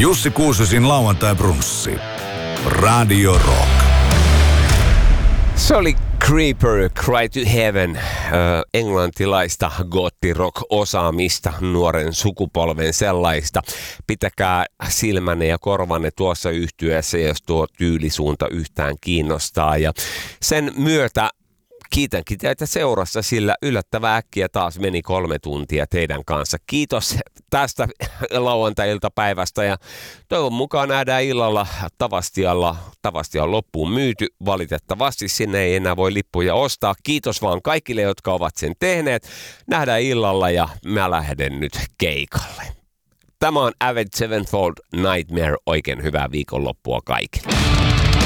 Jussi Kuusesin lauantai-brunssi. Radio Rock. Se oli Creeper, Cry to Heaven, englantilaista gotti-rock-osaamista, nuoren sukupolven sellaista. Pitäkää silmänne ja korvanne tuossa yhtyeessä, jos tuo tyylisuunta yhtään kiinnostaa. Ja sen myötä kiitänkin teitä seurassa, sillä yllättävän äkkiä taas meni 3 tuntia teidän kanssa. Kiitos tästä lauantai-iltapäivästä ja toivon mukaan nähdään illalla Tavastialla. Tavastia on loppuun myyty. Valitettavasti sinne ei enää voi lippuja ostaa. Kiitos vaan kaikille, jotka ovat sen tehneet. Nähdään illalla ja mä lähden nyt keikalle. Tämä on Avenged Sevenfold Nightmare. Oikein hyvää viikonloppua kaikille.